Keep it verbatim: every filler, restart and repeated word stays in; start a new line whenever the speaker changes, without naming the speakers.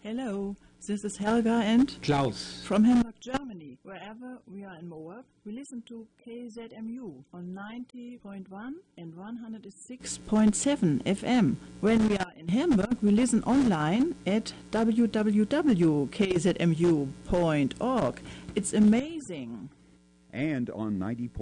Hello, this is Helga and
Klaus.
from Hamburg, Germany. Wherever we are in Moab, we listen to K Z M U on ninety point one and one oh six point seven F M. When we are in Hamburg, we listen online at w w w dot k z m u dot org. It's amazing.
And on ninety